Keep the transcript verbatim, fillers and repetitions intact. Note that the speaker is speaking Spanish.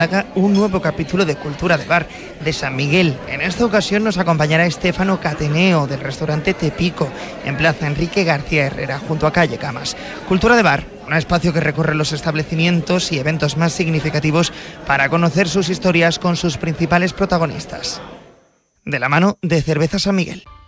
un nuevo capítulo de Cultura de Bar de San Miguel. En esta ocasión nos acompañará Estefano Cateneo del restaurante Tepico en Plaza Enrique García Herrera junto a Calle Camas. Cultura de Bar, un espacio que recorre los establecimientos y eventos más significativos para conocer sus historias con sus principales protagonistas. De la mano de Cerveza San Miguel.